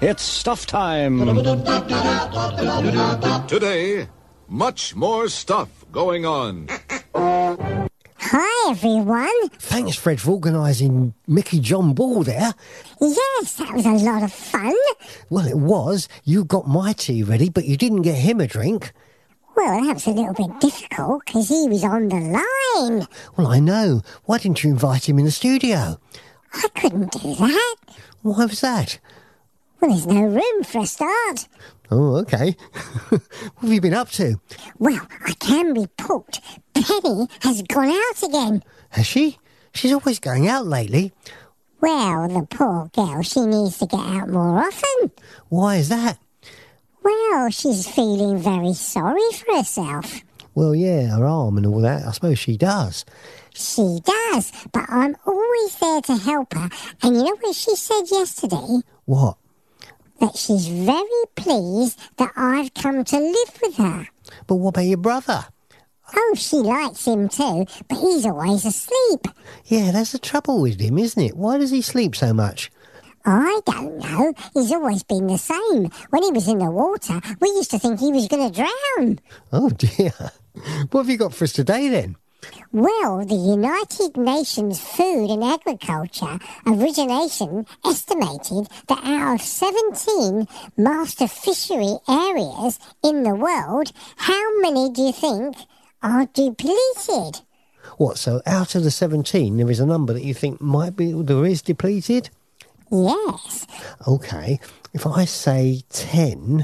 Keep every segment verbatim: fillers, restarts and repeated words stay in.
It's stuff time. Today, much more stuff going on. Hi, everyone. Thanks, Fred, for organising Mickey John Ball there. Yes, that was a lot of fun. Well, it was. You got my tea ready, but you didn't get him a drink. Well, that was a little bit difficult because he was on the line. Well, I know. Why didn't you invite him in the studio? I couldn't do that. Why was that? Well, there's no room for a start. Oh, OK. What have you been up to? Well, I can report Penny has gone out again. Has she? She's always going out lately. Well, the poor girl, she needs to get out more often. Why is that? Well, she's feeling very sorry for herself. Well, yeah, her arm and all that. I suppose she does. She does, but I'm always there to help her. And you know what she said yesterday? What? That she's very pleased that I've come to live with her. But what about your brother? Oh, she likes him too, but he's always asleep. Yeah, that's the trouble with him, isn't it? Why does he sleep so much? I don't know. He's always been the same. When he was in the water, we used to think he was going to drown. Oh, dear. What have you got for us today, then? Well, the United Nations Food and Agriculture Origination estimated that out of seventeen master fishery areas in the world, how many do you think are depleted? What, so out of the seventeen, there is a number that you think might be, there is depleted? Yes. OK. If I say ten...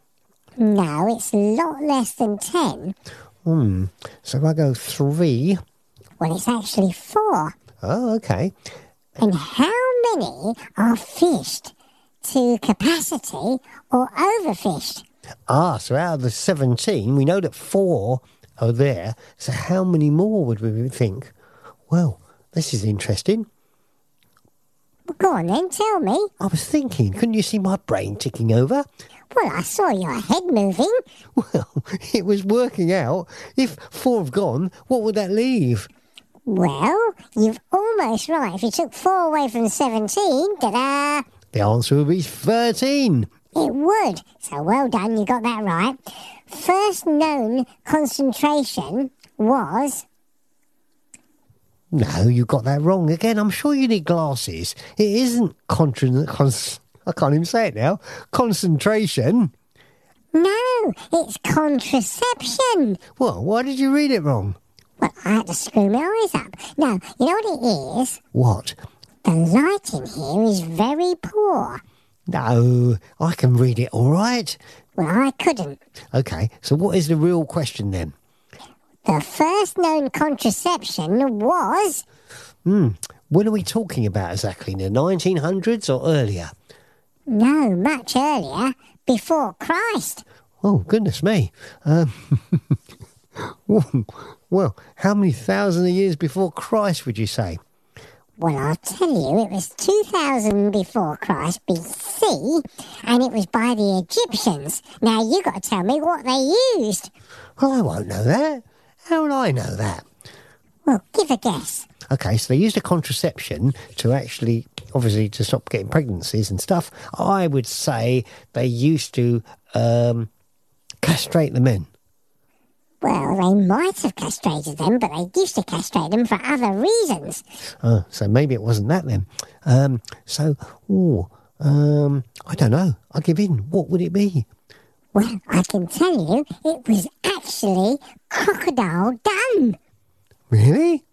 No, it's a lot less than ten. Hmm. So if I go three... Well, it's actually four. Oh, OK. And how many are fished to capacity or overfished? Ah, so out of the seventeen, we know that four are there. So how many more would we think? Well, this is interesting. Well, go on then, tell me. I was thinking, couldn't you see my brain ticking over? Well, I saw your head moving. Well, it was working out. If four have gone, what would that leave? Well, you've almost right. If you took four away from seventeen, ta-da! The answer would be thirteen. It would. So well done, you got that right. First known concentration was... No, you got that wrong again. I'm sure you need glasses. It isn't contra... Cons- I can't even say it now. Concentration. No, it's contraception. Well, why did you read it wrong? Well, I had to screw my eyes up. Now, you know what it is? What? The light in here is very poor. No, I can read it all right. Well, I couldn't. OK, so what is the real question then? The first known contraception was... Hmm, when are we talking about exactly? In the nineteen hundreds or earlier? No, much earlier, before Christ. Oh, goodness me. Um, well, how many thousand of years before Christ would you say? Well, I'll tell you, it was two thousand before Christ, B C, and it was by the Egyptians. Now, you got to tell me what they used. Well, I won't know that. How would I know that? Well, give a guess. OK, so they used a contraception to actually, obviously, to stop getting pregnancies and stuff. I would say they used to um, castrate the men. Well, they might have castrated them, but they used to castrate them for other reasons. Oh, so maybe it wasn't that then. Um, so, ooh, um, I don't know. I'll give in. What would it be? Well, I can tell you, it was actually crocodile dung. Really?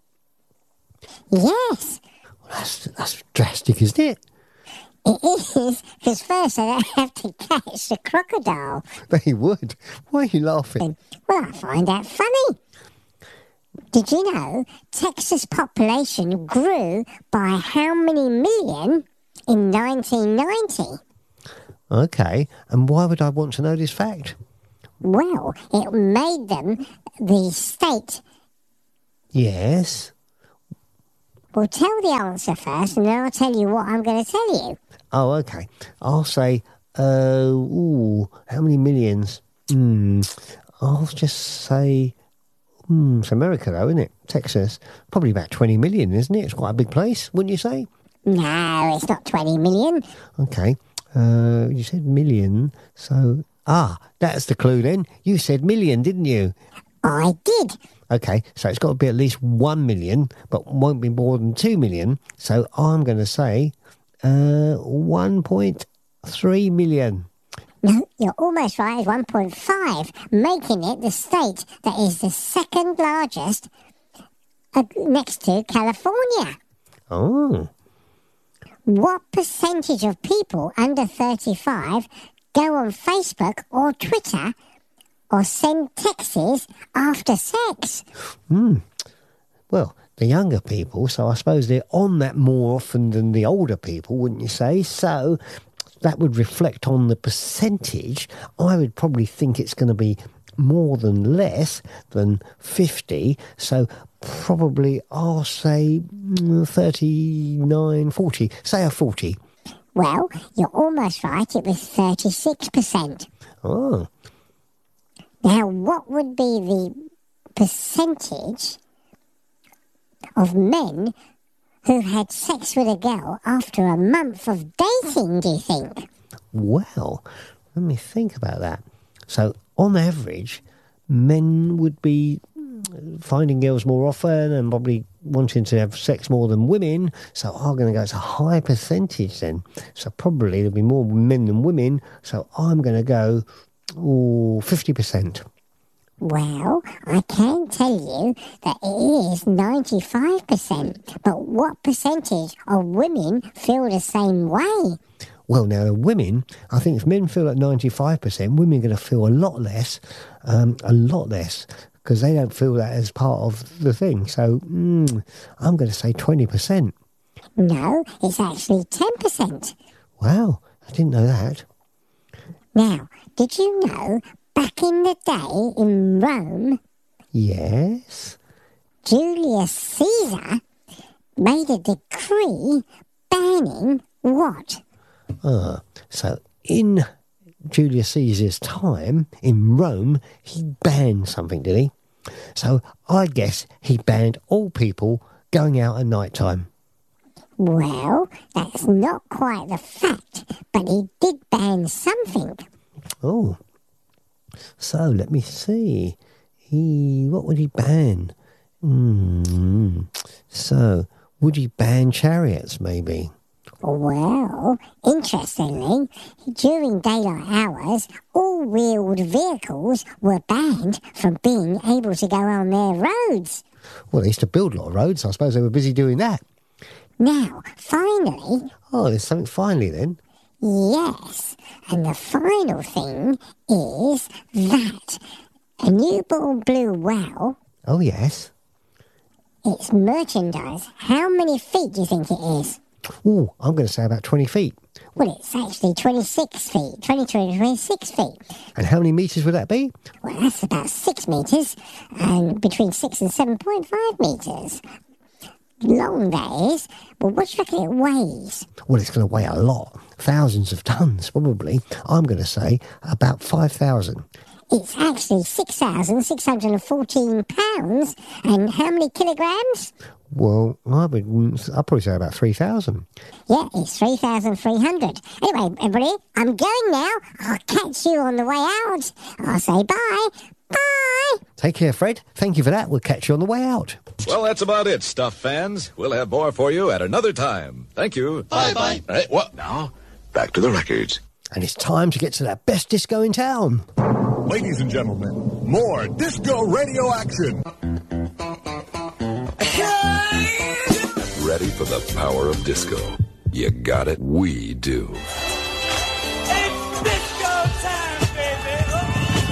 Yes. Well, that's, that's drastic, isn't it? It is, because first they have to catch the crocodile. They would. Why are you laughing? Well, I find that funny. Did you know Texas population grew by how many million in nineteen ninety? OK, and why would I want to know this fact? Well, it made them the state. Yes. Well, tell the answer first, and then I'll tell you what I'm going to tell you. Oh, OK. I'll say, uh, ooh, how many millions? Hmm, I'll just say, hmm, it's America though, isn't it? Texas. Probably about twenty million, isn't it? It's quite a big place, wouldn't you say? No, it's not twenty million. OK. Uh, you said million, so... Ah, that's the clue then. You said million, didn't you? I did. Okay, so it's got to be at least one million, but won't be more than two million. So I'm going to say uh, one point three million. No, you're almost right. It's one point five, making it the state that is the second largest uh, next to California. Oh. What percentage of people under thirty-five go on Facebook or Twitter or send texts after sex? Hmm. Well, the younger people, so I suppose they're on that more often than the older people, wouldn't you say? So that would reflect on the percentage. I would probably think it's going to be more than less than fifty. So probably I'll say thirty-nine, forty. Say a forty. Well, you're almost right. It was thirty-six percent. Oh. Now, what would be the percentage of men who had sex with a girl after a month of dating, do you think? Well, let me think about that. So, on average, men would be finding girls more often and probably wanting to have sex more than women. So I'm going to go, it's a high percentage then. So probably there'll be more men than women. So I'm going to go, oh, fifty percent. Well, I can tell you that it is ninety-five percent. But what percentage of women feel the same way? Well, now, women, I think if men feel at ninety-five percent, women are going to feel a lot less, um, a lot less, because they don't feel that as part of the thing. So mm, I'm going to say twenty percent. No, it's actually ten percent. Wow, I didn't know that. Now, did you know, back in the day in Rome... Yes? Julius Caesar made a decree banning what? Ah, so in Julius Caesar's time, in Rome, he banned something, did he? So I guess he banned all people going out at night time. Well, that's not quite the fact, but he did ban something. Oh, so let me see. He, what would he ban? Hmm. So, would he ban chariots, maybe? Well, interestingly, during daylight hours, all-wheeled vehicles were banned from being able to go on their roads. Well, they used to build a lot of roads. I suppose they were busy doing that. Now, finally... Oh, there's something finally then. Yes, and the final thing is that a newborn blue whale... Oh, yes. Its merchandise, how many feet do you think it is? Oh, I'm going to say about twenty feet. Well, it's actually twenty-six feet, twenty to twenty-six feet. And how many metres would that be? Well, that's about six metres, and between six and seven point five metres. Long, that is. Well, what do you reckon it weighs? Well, it's going to weigh a lot. Thousands of tonnes, probably. I'm going to say about five thousand. It's actually six thousand six hundred fourteen pounds. And how many kilograms? Well, I would, I'd probably say about three thousand. Yeah, it's three thousand three hundred. Anyway, everybody, I'm going now. I'll catch you on the way out. I'll say bye. Bye. Take care, Fred. Thank you for that. We'll catch you on the way out. Well, that's about it, Stuff fans. We'll have more for you at another time. Thank you. Bye-bye. Hey, what? Now, back to the records. And it's time to get to that best disco in town. Ladies and gentlemen, more disco radio action. Ready for the power of disco? You got it. We do.